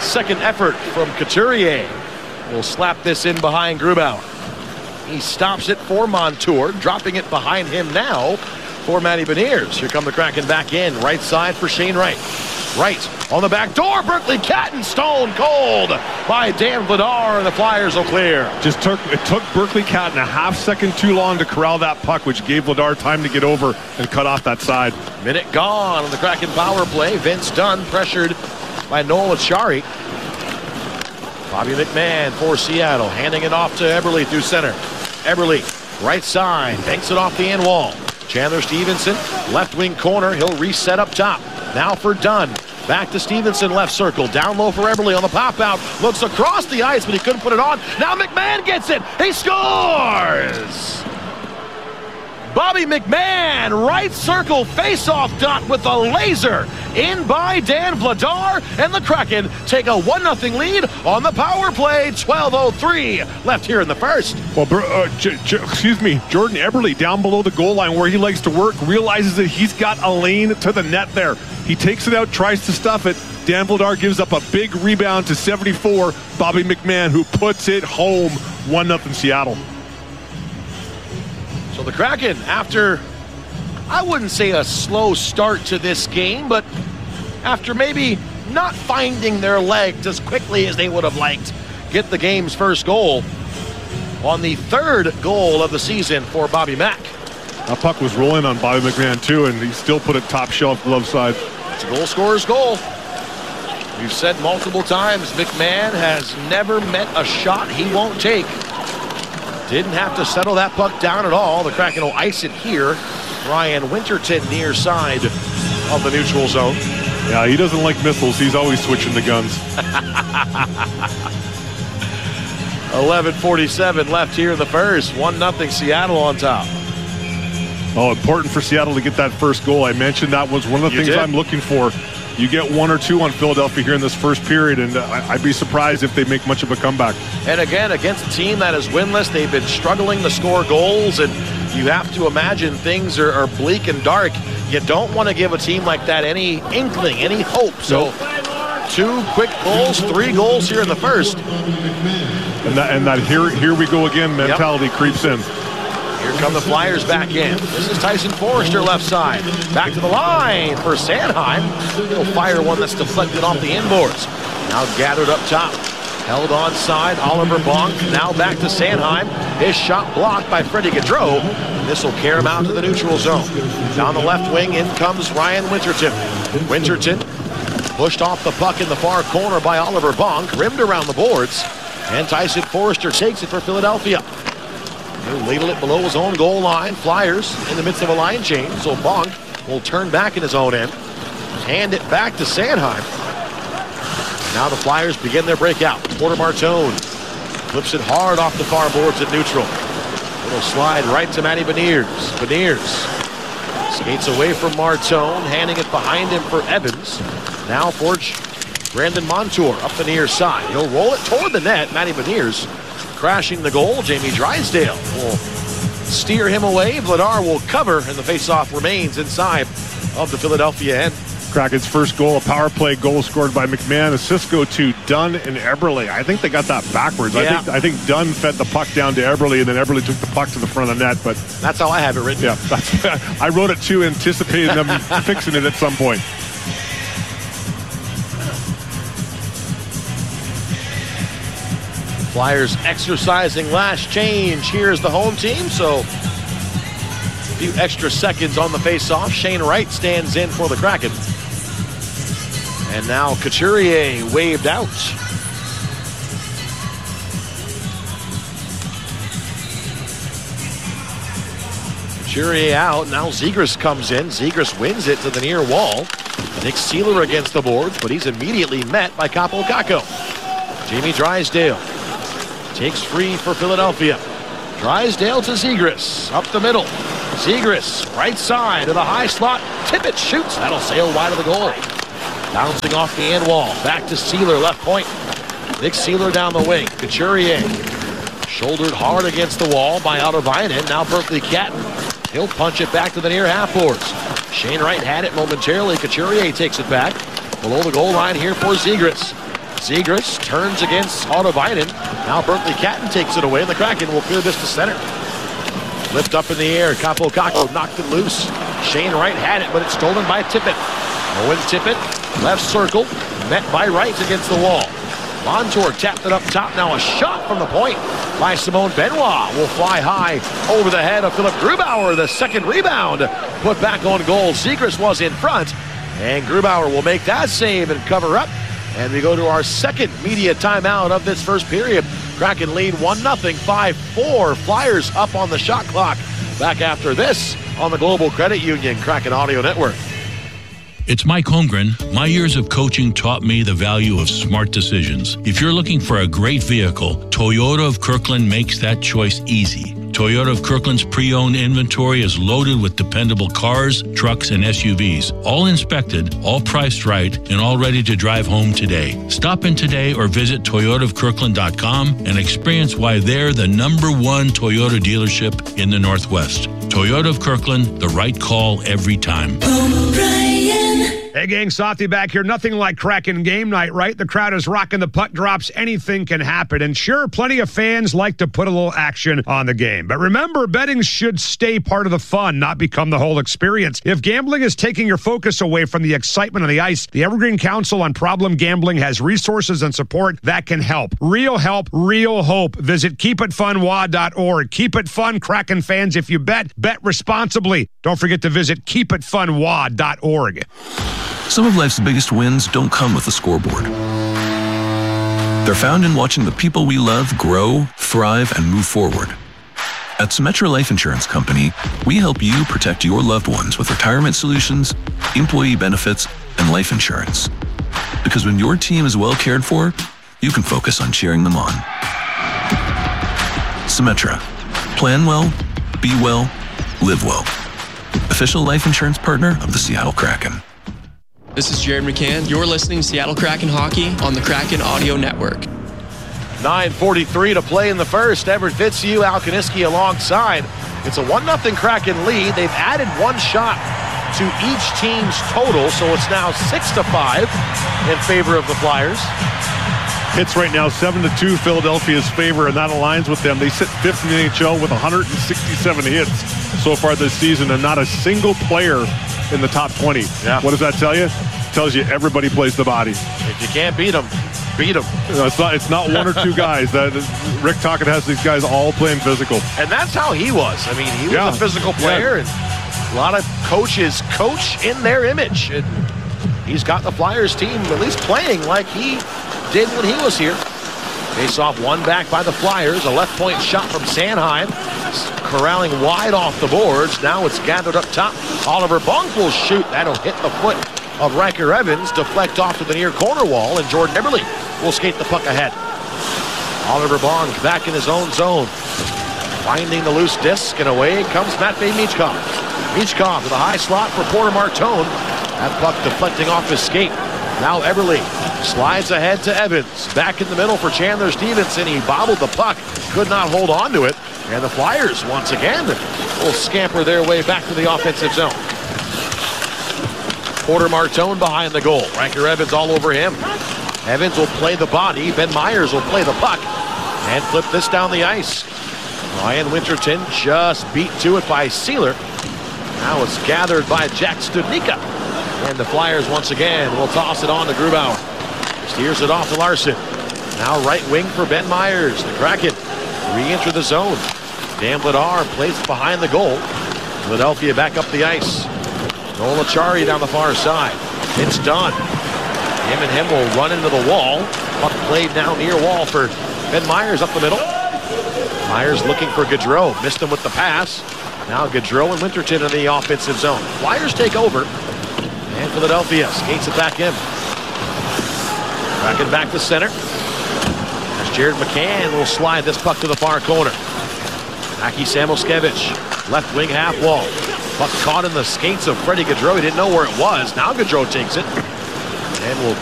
Second effort from Couturier. Will slap this in behind Grubauer. He stops it for Montour, dropping it behind him now for Matty Beniers. Here come the Kraken back in. Right side for Shane Wright. Wright on the back door. Berkeley Catton stone cold by Dan Vladar, and the Flyers will clear. It took Berkeley Catton a half second too long to corral that puck, which gave Vladar time to get over and cut off that side. Minute gone on the Kraken power play. Vince Dunn pressured by Noel Acciari. Bobby McMahon for Seattle, handing it off to Eberle through center. Eberle, right side, banks it off the end wall. Chandler Stevenson, left wing corner. He'll reset up top. Now for Dunn. Back to Stevenson, left circle. Down low for Eberle on the pop out. Looks across the ice, but he couldn't put it on. Now McMahon gets it. He scores! Bobby McMahon, right circle face-off dot with a laser. In by Dan Vladar, and the Kraken take a 1-0 lead on the power play. 12:03 left here in the first. Well, Jordan Eberle down below the goal line where he likes to work, realizes that he's got a lane to the net there. He takes it out, tries to stuff it. Dan Vladar gives up a big rebound to 74. Bobby McMahon, who puts it home. 1-0 Seattle. So the Kraken, after, I wouldn't say a slow start to this game, but after maybe not finding their legs as quickly as they would have liked, get the game's first goal on the third goal of the season for Bobby Mack. That puck was rolling on Bobby McMahon too, and he still put it top shelf glove side. It's a goal scorer's goal. We've said multiple times, McMahon has never met a shot he won't take. Didn't have to settle that puck down at all. The Kraken will ice it here. Ryan Winterton near side of the neutral zone. Yeah, he doesn't like missiles. He's always switching the guns. 11:47 left here in the first. 1-0 Seattle on top. Oh, important for Seattle to get that first goal. I mentioned that was one of the things I'm looking for. You get 1 or 2 on Philadelphia here in this first period, and I'd be surprised if they make much of a comeback. And again, against a team that is winless, they've been struggling to score goals, and you have to imagine things are bleak and dark. You don't want to give a team like that any inkling, any hope. So 2 quick goals, 3 goals here in the first. And that here we go again mentality creeps in. Here come the Flyers back in. This is Tyson Forrester left side. Back to the line for Sanheim. He'll fire one that's deflected off the inboards. Now gathered up top. Held on side. Oliver Bonk now back to Sanheim. His shot blocked by Freddie Gaudreau. This will carry him out to the neutral zone. Down the left wing, in comes Ryan Winterton. Winterton pushed off the puck in the far corner by Oliver Bonk. Rimmed around the boards. And Tyson Forrester takes it for Philadelphia. He'll ladle it below his own goal line. Flyers in the midst of a line change, so Bonk will turn back in his own end. Hand it back to Sanheim. Now the Flyers begin their breakout. Porter Martone flips it hard off the far boards at neutral. It'll slide right to Matty Beniers. Beniers skates away from Martone, handing it behind him for Evans. Now for Brandon Montour up the near side. He'll roll it toward the net. Matty Beniers crashing the goal. Jamie Drysdale will steer him away. Vladar will cover, and the faceoff remains inside of the Philadelphia end. Kraken's first goal, a power play goal scored by McMahon. Assists go to Dunn and Eberle. I think they got that backwards. Yeah. I think Dunn fed the puck down to Eberle, and then Eberle took the puck to the front of the net. But that's how I have it written. Yeah, I wrote it too, anticipating them fixing it at some point. Flyers exercising last change. Here's the home team, so a few extra seconds on the face-off. Shane Wright stands in for the Kraken. And now Couturier waved out. Couturier out. Now Zegras comes in. Zegras wins it to the near wall. Nick Seeler against the boards, but he's immediately met by Kaapo Kakko. Jamie Drysdale takes free for Philadelphia. Drysdale to Zegras. Up the middle. Zegras, right side to the high slot. Tippett shoots. That'll sail wide of the goal. Bouncing off the end wall. Back to Seeler, left point. Nick Seeler down the wing. Couturier. Shouldered hard against the wall by Autovainen. Now Berkeley Catton. He'll punch it back to the near half boards. Shane Wright had it momentarily. Couturier takes it back. Below the goal line here for Zegras. Zegras turns against Autovainen. Now Berkeley Catton takes it away, and the Kraken will clear this to center. Lift up in the air. Capo Caco knocked it loose. Shane Wright had it, but it's stolen by Tippett. Owen Tippett, left circle, met by Wright against the wall. Montour tapped it up top. Now a shot from the point by Simone Benoit will fly high over the head of Philip Grubauer. The second rebound put back on goal. Zegras was in front, and Grubauer will make that save and cover up. And we go to our second media timeout of this first period. Kraken lead 1-0, 5-4. Flyers up on the shot clock. Back after this on the Global Credit Union Kraken Audio Network. It's Mike Holmgren. My years of coaching taught me the value of smart decisions. If you're looking for a great vehicle, Toyota of Kirkland makes that choice easy. Toyota of Kirkland's pre-owned inventory is loaded with dependable cars, trucks, and SUVs. All inspected, all priced right, and all ready to drive home today. Stop in today or visit toyotaofkirkland.com and experience why they're the #1 Toyota dealership in the Northwest. Toyota of Kirkland, the right call every time. Hey, gang, Softy back here. Nothing like Kraken game night, right? The crowd is rocking, the puck drops, anything can happen. And sure, plenty of fans like to put a little action on the game. But remember, betting should stay part of the fun, not become the whole experience. If gambling is taking your focus away from the excitement on the ice, the Evergreen Council on Problem Gambling has resources and support that can help. Real help, real hope. Visit keepitfunwa.org. Keep it fun, Kraken fans. If you bet responsibly. Don't forget to visit keepitfunwa.org. Some of life's biggest wins don't come with a scoreboard. They're found in watching the people we love grow, thrive, and move forward. At Symetra Life Insurance Company, we help you protect your loved ones with retirement solutions, employee benefits, and life insurance. Because when your team is well cared for, you can focus on cheering them on. Symetra. Plan well, be well, live well. Official life insurance partner of the Seattle Kraken. This is Jared McCann. You're listening to Seattle Kraken Hockey on the Kraken Audio Network. 9:43 to play in the first. Everett Fitzhugh, Al Kaniski alongside. It's a 1-0 Kraken lead. They've added one shot to each team's total, so it's now 6-5 in favor of the Flyers. Hits right now 7-2 Philadelphia's favor, and that aligns with them. They sit fifth in the NHL with 167 hits so far this season, and not a single player in the top 20. Yeah. What does that tell you? It tells you everybody plays the body. If you can't beat them, beat them. It's not one or two guys. Rick Tocchet has these guys all playing physical. And that's how he was. I mean, he was a physical player, and a lot of coaches coach in their image. And he's got the Flyers team at least playing like he did when he was here. Face off one back by the Flyers. A left point shot from Sanheim. Corralling wide off the boards. Now it's gathered up top. Oliver Bonk will shoot. That'll hit the foot of Riker Evans. Deflect off to the near corner wall. And Jordan Eberle will skate the puck ahead. Oliver Bonk back in his own zone. Finding the loose disc. And away comes Matvei Michkov. Michkov to the high slot for Porter Martone. That puck deflecting off his skate. Now Eberle slides ahead to Evans. Back in the middle for Chandler Stevenson. He bobbled the puck. Could not hold on to it. And the Flyers, once again, will scamper their way back to the offensive zone. Porter Martone behind the goal. Riker Evans all over him. Evans will play the body. Ben Myers will play the puck. And flip this down the ice. Ryan Winterton just beat to it by Sealer. Now it's gathered by Jack Studnicka. And the Flyers once again will toss it on to Grubauer. Steers it off to Larson. Now right wing for Ben Myers. The Kraken re-enter the zone. Dan Vladar plays behind the goal. Philadelphia back up the ice. Noel Acciari down the far side. It's done. Him and him will run into the wall. Puck played now near wall for Ben Myers up the middle. Myers looking for Gaudreau. Missed him with the pass. Now Gaudreau and Winterton in the offensive zone. Flyers take over. And Philadelphia skates it back in. Kraken back to center. As Jared McCann will slide this puck to the far corner. Aki Samoskevich, left wing half wall. Puck caught in the skates of Freddie Gaudreau. He didn't know where it was. Now Gaudreau takes it and will